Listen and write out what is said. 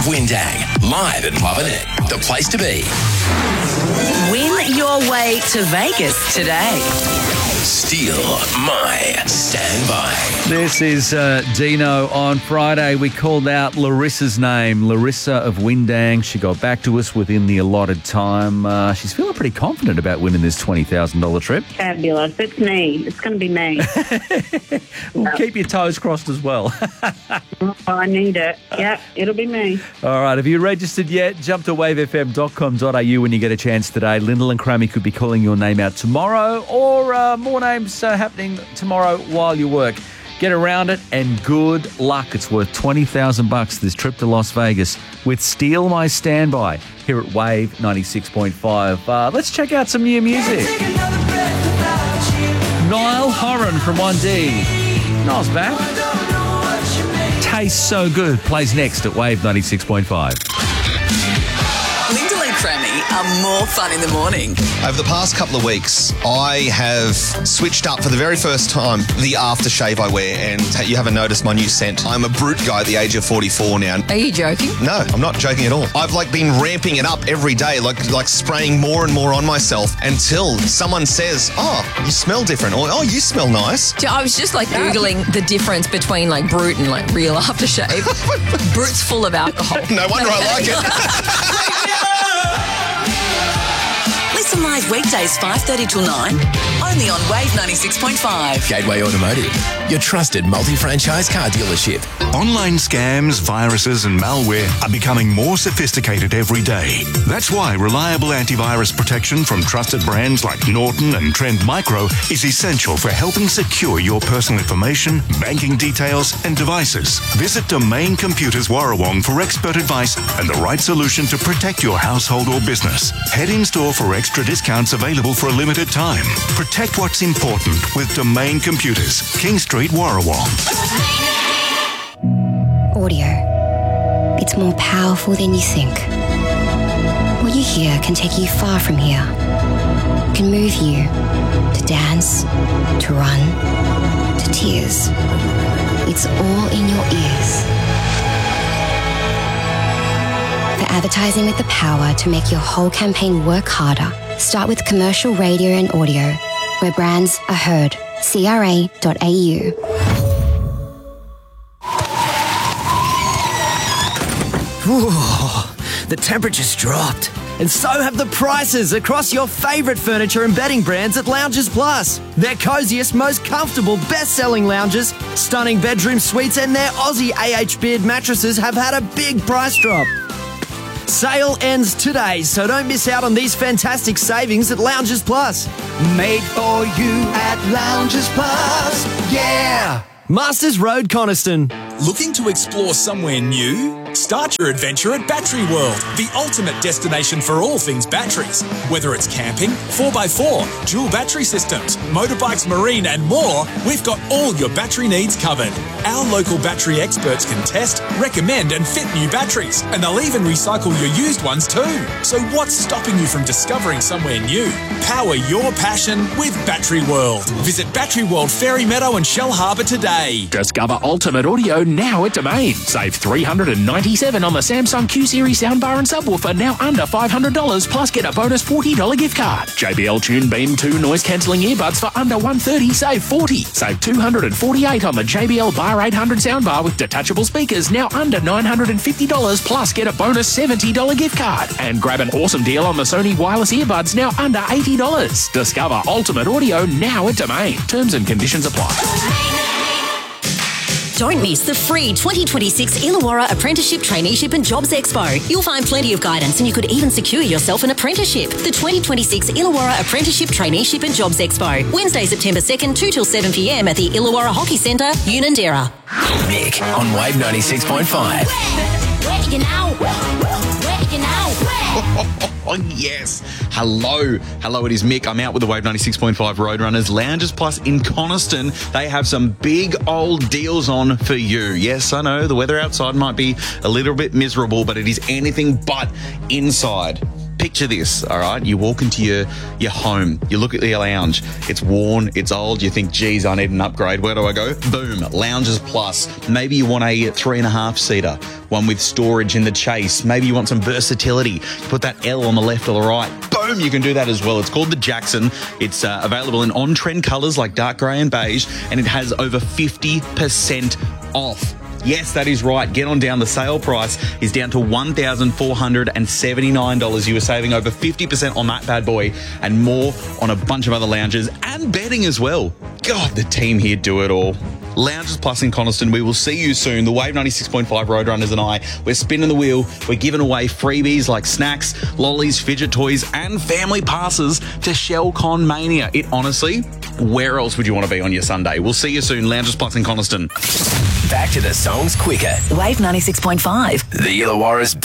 Windang, live at Lovin' It, the place to be. Win your way to Vegas today. Steal my standby. This is Dino. On Friday, we called out Larissa's name, Larissa of Windang. She got back to us within the allotted time. She's feeling pretty confident about winning this $20,000 trip. Fabulous. It's me. It's going to be me. Well, keep your toes crossed as well. I need it. Yep, it'll be me. All right, have you registered yet? Jump to wavefm.com.au when you get a chance today. Lyndall and Crammy could be calling your name out tomorrow, or more names happening tomorrow while you work. Get around it and good luck. It's worth $20,000 this trip to Las Vegas with Steal My Standby here at Wave 96.5. Let's check out some new music. Niall Horan from 1D. Niall's back. Tastes So Good plays next at Wave 96.5. Lyndall and Crammy are more fun in the morning. Over the past couple of weeks, I have switched up for the very first time the aftershave I wear, and you haven't noticed my new scent. I'm a brute guy at the age of 44 now. Are you joking? No, I'm not joking at all. I've been ramping it up every day, like spraying more and more on myself until someone says, "Oh, you smell different," or "Oh, you smell nice." I was just Googling the difference between Brute and real aftershave. Brute's full of alcohol. No wonder I like it. Listen live weekdays 5:30 till 9, only on Wave 96.5. Gateway Automotive, your trusted multi-franchise car dealership. Online scams, viruses and malware are becoming more sophisticated every day. That's why reliable antivirus protection from trusted brands like Norton and Trend Micro is essential for helping secure your personal information, banking details and devices. Visit Domain Computers Warrawong for expert advice and the right solution to protect your household or business. Head in store for extra discounts available for a limited time. Protect what's important with Domain Computers, King Street, Warrawong. Audio. It's more powerful than you think. What you hear can take you far from here. It can move you to dance, to run, to tears. It's all in your ears. For advertising with the power to make your whole campaign work harder, start with commercial radio and audio, where brands are heard. CRA.au. Ooh, the temperature's dropped. And so have the prices across your favourite furniture and bedding brands at Lounges Plus. Their coziest, most comfortable, best-selling lounges, stunning bedroom suites and their Aussie AH Beard mattresses have had a big price drop. Sale ends today, so don't miss out on these fantastic savings at Lounges Plus. Made for you at Lounges Plus. Yeah! Masters Road, Coniston. Looking to explore somewhere new? Start your adventure at Battery World, the ultimate destination for all things batteries. Whether it's camping, 4x4, dual battery systems, motorbikes, marine and more, we've got all your battery needs covered. Our local battery experts can test, recommend and fit new batteries, and they'll even recycle your used ones too. So what's stopping you from discovering somewhere new? Power your passion with Battery World. Visit Battery World Fairy Meadow and Shell Harbour today. Discover Ultimate Audio now at Domain. Save $397 on the Samsung Q-Series soundbar and subwoofer, now under $500, plus get a bonus $40 gift card. JBL Tune Beam 2 noise-cancelling earbuds for under $130, save $40. Save $248 on the JBL Bar 800 soundbar with detachable speakers, now under $950, plus get a bonus $70 gift card. And grab an awesome deal on the Sony wireless earbuds, now under $80. Discover Ultimate Audio now at Domain. Terms and conditions apply. Don't miss the free 2026 Illawarra Apprenticeship, Traineeship and Jobs Expo. You'll find plenty of guidance and you could even secure yourself an apprenticeship. The 2026 Illawarra Apprenticeship, Traineeship and Jobs Expo. Wednesday, September 2nd, 2 till 7 p.m. at the Illawarra Hockey Centre, Unanderra. Mick on Wave 96.5. Where you now? Where you now? Oh, yes. Hello, it is Mick. I'm out with the Wave 96.5 Roadrunners. Lounges Plus in Coniston. They have some big old deals on for you. Yes, I know the weather outside might be a little bit miserable, but it is anything but inside. Picture this, all right? You walk into your home, you look at your lounge, it's worn, it's old, you think, geez, I need an upgrade. Where do I go? Boom, Lounges Plus. Maybe you want a 3.5-seater, one with storage in the chase. Maybe you want some versatility. You put that L on the left or the right. Boom, you can do that as well. It's called the Jackson. It's available in on-trend colours like dark grey and beige, and it has over 50% off. Yes, that is right. Get on down. The sale price is down to $1,479. You are saving over 50% on that bad boy and more on a bunch of other lounges and bedding as well. God, the team here do it all. Lounges Plus in Coniston. We will see you soon. The Wave 96.5 Roadrunners and I, we're spinning the wheel. We're giving away freebies like snacks, lollies, fidget toys, and family passes to ShellCon Mania. It honestly, where else would you want to be on your Sunday? We'll see you soon. Lounges Plus in Coniston. Back to the songs quicker. Wave 96.5. The Illawarra's